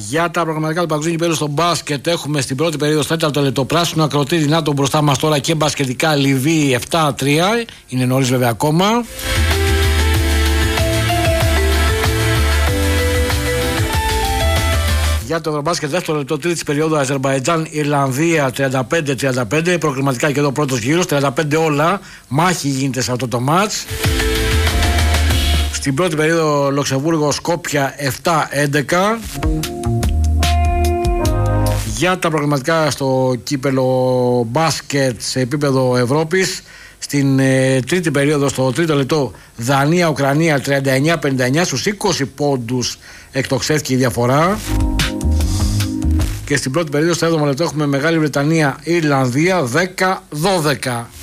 Για τα προγραμματικά του παγκοσμίου κυπέλλου στο μπάσκετ έχουμε στην πρώτη περίοδο στο 4ο λεπτό πράσινο ακροτή δυνάτο μπροστά μας τώρα και μπασκετικά Λιβύη 7-3. Είναι νωρίς βέβαια ακόμα. Για το Ευρωμπάσκετ δεύτερο λεπτό τρίτη περίοδου Αζερμπαϊτζάν Ιρλανδία 35-35. Προκριματικά και εδώ πρώτος γύρος 35 όλα. Μάχη γίνεται σε αυτό το μάτς. Στην πρώτη περίοδο Λουξεμβούργο Σκόπια 7-11. Για τα προγραμματικά στο κύπελο μπάσκετ σε επίπεδο Ευρώπης στην τρίτη περίοδο στο τρίτο λεπτό Δανία-Ουκρανία 39-59. Στους 20 πόντους εκτοξεύτηκε η διαφορά. Και στην πρώτη περίοδο στο 7ο λεπτό έχουμε Μεγάλη Βρετανία Ιρλανδία 10-12.